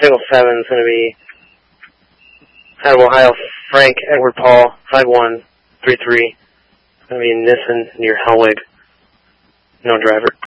Single 7 is going to be out of Ohio, Frank Edward Paul, 5133. It's going to be in Nissen near Hellwig. No driver.